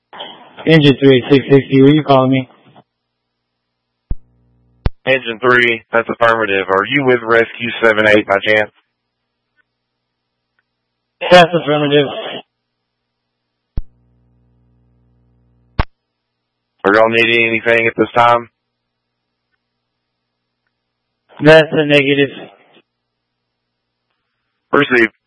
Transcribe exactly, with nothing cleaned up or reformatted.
Engine three, six sixty, were you calling me? Engine three, that's affirmative. Are you with Rescue seven eight by chance? That's affirmative. Are y'all needing anything at this time? That's a negative. Received.